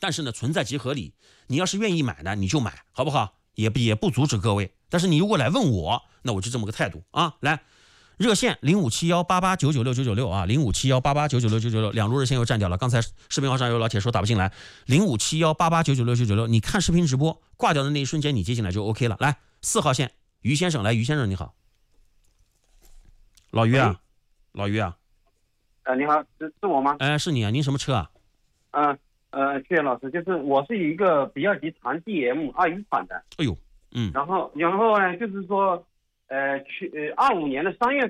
但是呢，存在即合理。你要是愿意买呢，你就买，好不好？也不阻止各位。但是你如果来问我，那我就这么个态度啊。来，热线057188996996啊，057188996996，两路热线又占掉了。刚才视频号上有老铁说打不进来，057188996996，你看视频直播挂掉的那一瞬间，你接进来就 OK 了。来，4号线于先生，来，于先生你好。老于啊，老于啊， 你好，是我吗？ 是你啊，您什么车啊？ 谢谢老师，就是我是一个比亚迪唐 DM21款的。 哎呦， 然后呢，就是说，25年的3月